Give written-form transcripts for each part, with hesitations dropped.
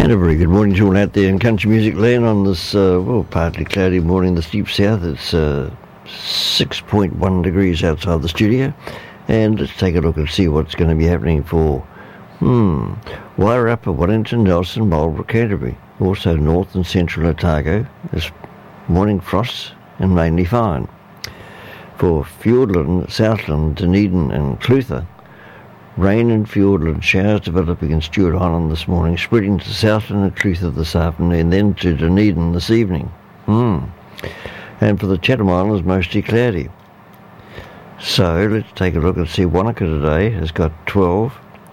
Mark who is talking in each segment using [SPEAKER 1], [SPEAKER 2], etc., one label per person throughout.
[SPEAKER 1] And a very good morning to all out there in country music land on this, partly cloudy morning in the deep south. It's 6.1 degrees outside the studio. And let's take a look and see what's going to be happening for, Wairarapa, Wellington, Nelson, Marlborough, Canterbury. Also north and central Otago. This morning frosts and mainly fine. For Fiordland, Southland, Dunedin and Clutha, rain in Fiordland, showers developing in Stewart Island this morning, spreading to Southland and Clutha this afternoon, then to Dunedin this evening. And for the Chatham Islands, mostly cloudy. So let's take a look and see. Wanaka today has got 12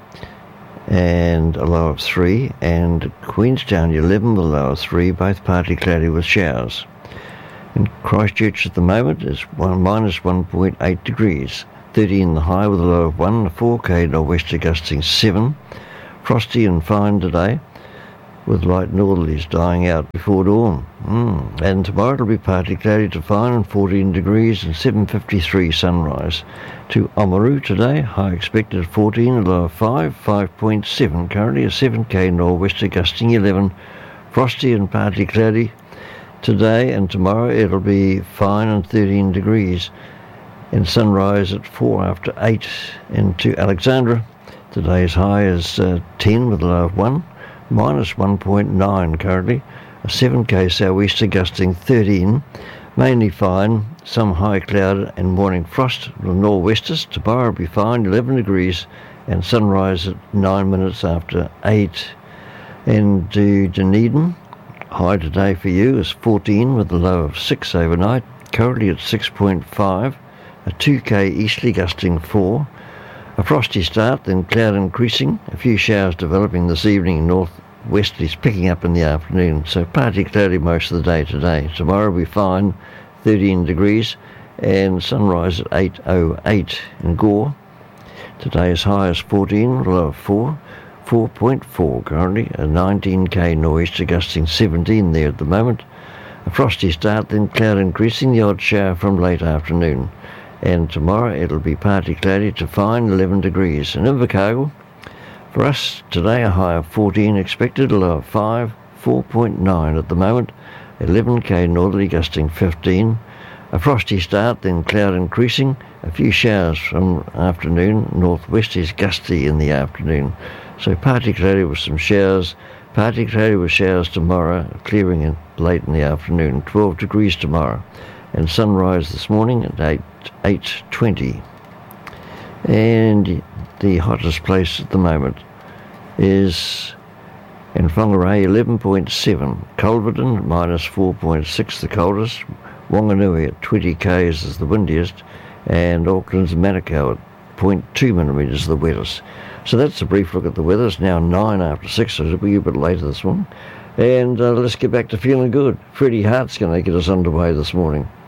[SPEAKER 1] and a low of 3, and Queenstown 11 with a low of 3, both partly cloudy with showers. In Christchurch at the moment is minus 1.8 degrees. 13 the high with a low of 1, 4k northwest gusting 7. Frosty and fine today with light northerlies dying out before dawn. And tomorrow it'll be partly cloudy to fine and 14 degrees and 7:53 sunrise. To Oamaru today, high expected 14, a low of 5, 5.7 currently, a 7k northwest gusting 11. Frosty and partly cloudy today, and tomorrow it'll be fine and 13 degrees. And sunrise at 4 after 8. And to Alexandra, today's high is 10 with a low of 1, minus 1.9 currently, a 7k sou'easter gusting 13, mainly fine, some high cloud and morning frost with nor'westers. Tomorrow will be fine, 11 degrees, and sunrise at 9 minutes after 8. And to Dunedin, high today for you is 14 with a low of 6 overnight, currently at 6.5. A 2k easterly gusting 4, a frosty start, then cloud increasing, a few showers developing this evening, northwesterlies picking up in the afternoon, so partly cloudy most of the day today. Tomorrow will be fine, 13 degrees, and sunrise at 8:08 in Gore. Today's high is 14, low of 4, 4.4 currently, a 19k nor'easter gusting 17 there at the moment. A frosty start, then cloud increasing, the odd shower from late afternoon. And tomorrow it'll be partly cloudy to fine, 11 degrees. And Invercargill, for us today a high of 14 expected, a low of 5, 4.9 at the moment, 11k northerly gusting 15. A frosty start, then cloud increasing, a few showers from afternoon, northwest is gusty in the afternoon. So partly cloudy with some showers, partly cloudy with showers tomorrow, clearing in late in the afternoon, 12 degrees tomorrow. And sunrise this morning at 8:20. And the hottest place at the moment is in Whangarei, 11.7. Culverton, minus 4.6, the coldest. Wanganui at 20 k's is the windiest. And Auckland's Manukau at 0.2 millimetres, the wettest. So that's a brief look at the weather. It's now 9 after 6, so it'll be a bit later this morning. And let's get back to feeling good. Freddie Hart's going to get us underway this morning.